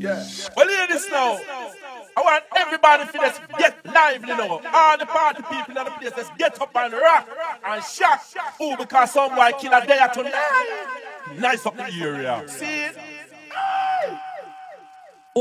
Well, hear this now. I want everybody to just get lively now. All the party people in the place, let's get up and rock and shock. Oh, because some boy kill a day tonight. Nice up the area. See it?